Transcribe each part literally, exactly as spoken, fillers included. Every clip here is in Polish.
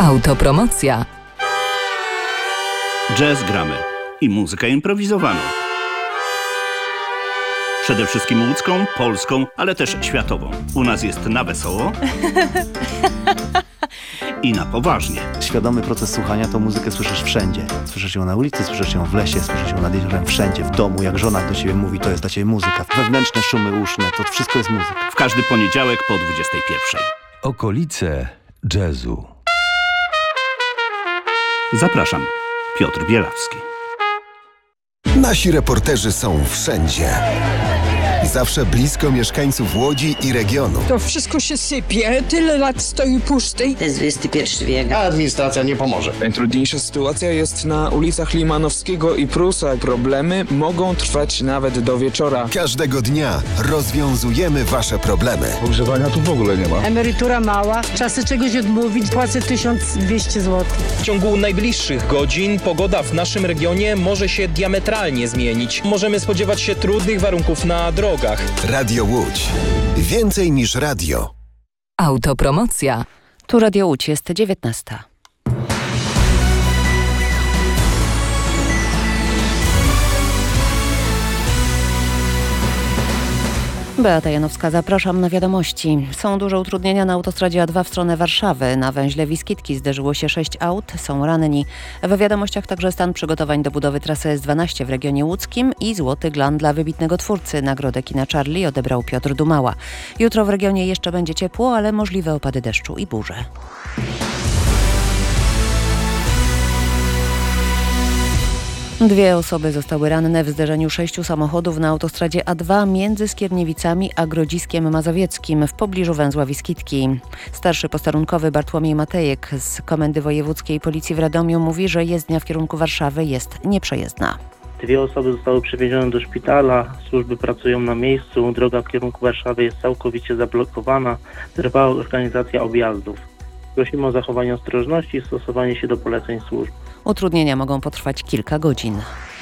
Autopromocja. Jazz gramy i muzykę improwizowaną. Przede wszystkim łódzką, polską, ale też światową. U nas jest na wesoło i na poważnie. Świadomy proces słuchania to muzykę słyszysz wszędzie. Słyszysz ją na ulicy, słyszysz ją w lesie, słyszysz ją nad jeziorem, wszędzie, w domu. Jak żona do ciebie mówi, to jest dla ciebie muzyka. Wewnętrzne szumy uszne, to wszystko jest muzyka. W każdy poniedziałek po dwudziestej pierwszej. Okolice jazzu. Zapraszam, Piotr Bielawski. Nasi reporterzy są wszędzie. Zawsze blisko mieszkańców Łodzi i regionu. To wszystko się sypie, tyle lat stoi pusty. To jest dwudziesty pierwszy wiek. A administracja nie pomoże. Najtrudniejsza sytuacja jest na ulicach Limanowskiego i Prusa. Problemy mogą trwać nawet do wieczora. Każdego dnia rozwiązujemy wasze problemy. Ogrzewania tu w ogóle nie ma. Emerytura mała, czasy czegoś odmówić, płacę tysiąc dwieście złotych. W ciągu najbliższych godzin pogoda w naszym regionie może się diametralnie zmienić. Możemy spodziewać się trudnych warunków na drogach. Radio Łódź. Więcej niż radio. Autopromocja. Tu Radio Łódź, jest dziewiętnasta. Beata Janowska, zapraszam na wiadomości. Są duże utrudnienia na autostradzie A dwa w stronę Warszawy. Na węźle Wiskitki zderzyło się sześć aut, są ranni. W wiadomościach także stan przygotowań do budowy trasy S dwanaście w regionie łódzkim i Złoty Glan dla wybitnego twórcy. Nagrodę kina Charlie odebrał Piotr Dumała. Jutro w regionie jeszcze będzie ciepło, ale możliwe opady deszczu i burze. Dwie osoby zostały ranne w zderzeniu sześciu samochodów na autostradzie A dwa między Skierniewicami a Grodziskiem Mazowieckim w pobliżu węzła Wiskitki. Starszy posterunkowy Bartłomiej Matejek z Komendy Wojewódzkiej Policji w Radomiu mówi, że jezdnia w kierunku Warszawy jest nieprzejezdna. Dwie osoby zostały przewiezione do szpitala, służby pracują na miejscu, droga w kierunku Warszawy jest całkowicie zablokowana, trwa organizacja objazdów. Prosimy o zachowanie ostrożności i stosowanie się do poleceń służb. Utrudnienia mogą potrwać kilka godzin.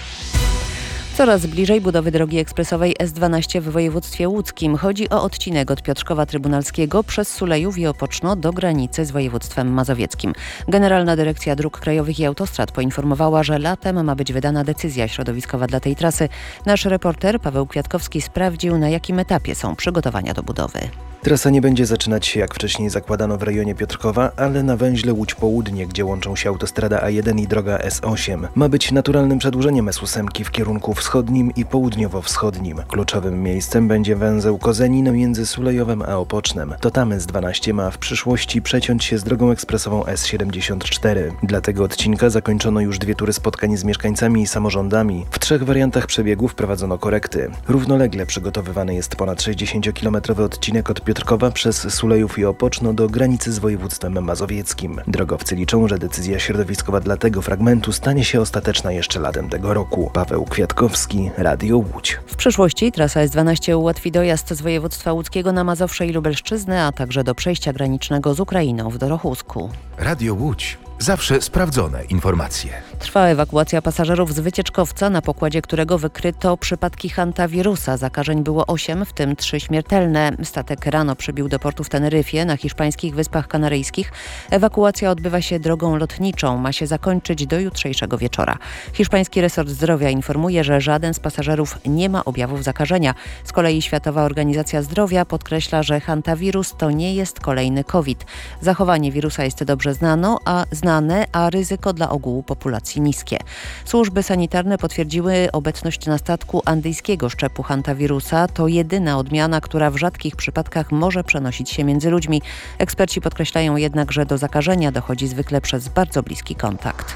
Coraz bliżej budowy drogi ekspresowej S dwanaście w województwie łódzkim. Chodzi o odcinek od Piotrkowa Trybunalskiego przez Sulejów i Opoczno do granicy z województwem mazowieckim. Generalna Dyrekcja Dróg Krajowych i Autostrad poinformowała, że latem ma być wydana decyzja środowiskowa dla tej trasy. Nasz reporter Paweł Kwiatkowski sprawdził, na jakim etapie są przygotowania do budowy. Trasa nie będzie zaczynać się jak wcześniej zakładano w rejonie Piotrkowa, ale na węźle Łódź Południe, gdzie łączą się autostrada A jeden i droga S osiem. Ma być naturalnym przedłużeniem S osiem w kierunku wschodnim i południowo-wschodnim. Kluczowym miejscem będzie węzeł Kozenin między Sulejowem a Opocznem. To tam S dwanaście ma w przyszłości przeciąć się z drogą ekspresową S siedemdziesiąt cztery. Dla tego odcinka zakończono już dwie tury spotkań z mieszkańcami i samorządami. W trzech wariantach przebiegu wprowadzono korekty. Równolegle przygotowywany jest ponad sześćdziesięciokilometrowy odcinek od Piotrkowa przez Sulejów i Opoczno do granicy z województwem mazowieckim. Drogowcy liczą, że decyzja środowiskowa dla tego fragmentu stanie się ostateczna jeszcze latem tego roku. Paweł Kwiatkowski, Radio Łódź. W przyszłości trasa S dwanaście ułatwi dojazd z województwa łódzkiego na Mazowsze i Lubelszczyznę, a także do przejścia granicznego z Ukrainą w Dorochusku. Radio Łódź. Zawsze sprawdzone informacje. Trwa ewakuacja pasażerów z wycieczkowca, na pokładzie którego wykryto przypadki hantawirusa. Zakażeń było osiem, w tym trzy śmiertelne. Statek rano przybił do portu w Teneryfie na hiszpańskich Wyspach Kanaryjskich. Ewakuacja odbywa się drogą lotniczą. Ma się zakończyć do jutrzejszego wieczora. Hiszpański resort zdrowia informuje, że żaden z pasażerów nie ma objawów zakażenia. Z kolei Światowa Organizacja Zdrowia podkreśla, że hantawirus to nie jest kolejny COVID. Zachowanie wirusa jest dobrze znano, a znane, a ryzyko dla ogółu populacji niskie. Służby sanitarne potwierdziły obecność na statku andyjskiego szczepu hantawirusa. To jedyna odmiana, która w rzadkich przypadkach może przenosić się między ludźmi. Eksperci podkreślają jednak, że do zakażenia dochodzi zwykle przez bardzo bliski kontakt.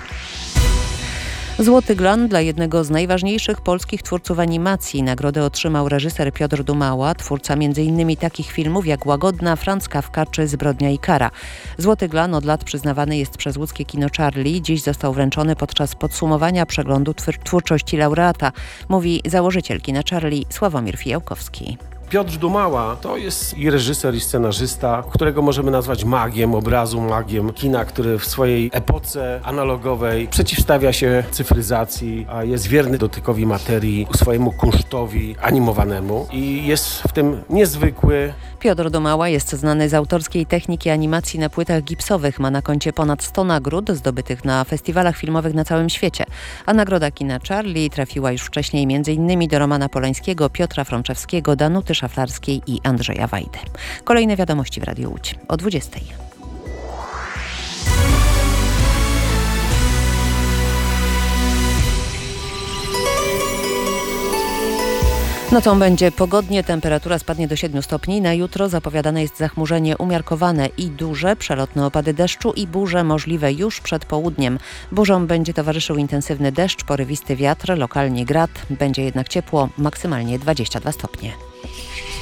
Złoty Glan dla jednego z najważniejszych polskich twórców animacji. Nagrodę otrzymał reżyser Piotr Dumała, twórca między innymi takich filmów jak Łagodna, Franz Kafka czy Zbrodnia i kara. Złoty Glan od lat przyznawany jest przez łódzkie kino Charlie. Dziś został wręczony podczas podsumowania przeglądu twórczości laureata, mówi założyciel kina Charlie Sławomir Fijałkowski. Piotr Dumała to jest i reżyser, i scenarzysta, którego możemy nazwać magiem obrazu, magiem kina, który w swojej epoce analogowej przeciwstawia się cyfryzacji, a jest wierny dotykowi materii, swojemu kunsztowi animowanemu i jest w tym niezwykły. Piotr Dumała jest znany z autorskiej techniki animacji na płytach gipsowych. Ma na koncie ponad sto nagród zdobytych na festiwalach filmowych na całym świecie. A nagroda kina Charlie trafiła już wcześniej m.in. do Romana Polańskiego, Piotra Frączewskiego, Danuty Szaflarskiej i Andrzeja Wajdy. Kolejne wiadomości w Radiu Łódź o dwudziestej. Nocą będzie pogodnie, temperatura spadnie do siedmiu stopni. Na jutro zapowiadane jest zachmurzenie umiarkowane i duże, przelotne opady deszczu i burze możliwe już przed południem. Burzom będzie towarzyszył intensywny deszcz, porywisty wiatr, lokalnie grad. Będzie jednak ciepło, maksymalnie dwadzieścia dwa stopnie.